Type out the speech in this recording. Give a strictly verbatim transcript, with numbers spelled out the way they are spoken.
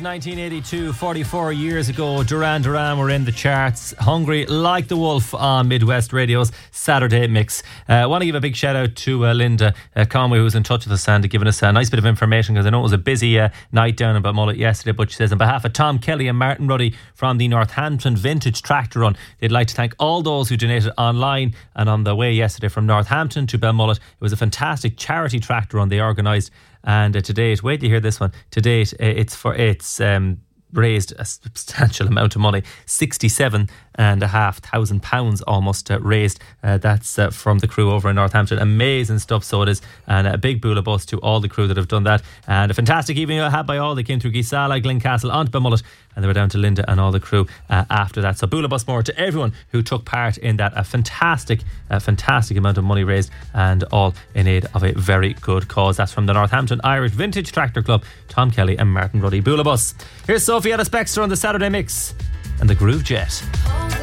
nineteen eighty-two, forty-four years ago, Duran Duran were in the charts. Hungry Like the Wolf on Midwest Radio's Saturday Mix. I uh, want to give a big shout out to uh, Linda uh, Conway, who was in touch with us and giving us a nice bit of information, because I know it was a busy uh, night down in Balmullet yesterday. But she says, on behalf of Tom Kelly and Martin Ruddy from the Northampton Vintage Tractor Run, they'd like to thank all those who donated online and on the way yesterday from Northampton to Balmullet. It was a fantastic charity tractor run they organised. And uh, to date, wait to hear this one. To date, uh, it's for it's um, raised a substantial amount of money, sixty-seven and a half thousand pounds almost uh, raised. Uh, that's uh, from the crew over in Northampton. Amazing stuff, so it is. And a big boola bus to all the crew that have done that. And a fantastic evening had by all. They came through Geesala, Glencastle, onto Balmullet, and they were down to Linda and all the crew uh, after that. So boola bus more to everyone who took part in that. A fantastic, a fantastic amount of money raised, and all in aid of a very good cause. That's from the Northampton Irish Vintage Tractor Club, Tom Kelly and Martin Ruddy. Boola bus. Here's Sophie Ellis-Bextor on the Saturday Mix and the Groove Jet.